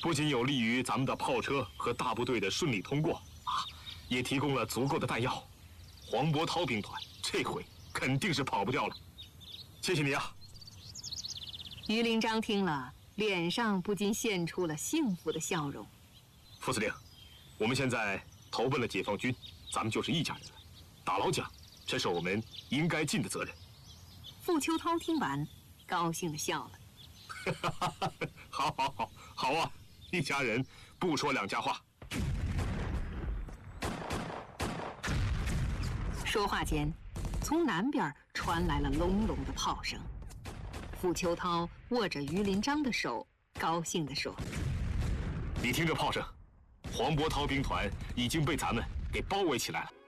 不仅有利于咱们的炮车和大部队的顺利通过啊，也提供了足够的弹药。黄伯韬兵团这回肯定是跑不掉了。谢谢你啊！ 于林章听了，脸上不禁现出了幸福的笑容。 副司令，我们现在投奔了解放军，咱们就是一家人了。打老蒋，这是我们应该尽的责任。 傅秋涛听完，高兴地笑了。 好啊，一家人不说两家话。 说话间，从南边传来了隆隆的炮声。傅秋涛握着于林章的手，高兴地说：“ 你听这炮声，黄伯韬兵团已经被咱们给包围起来了。”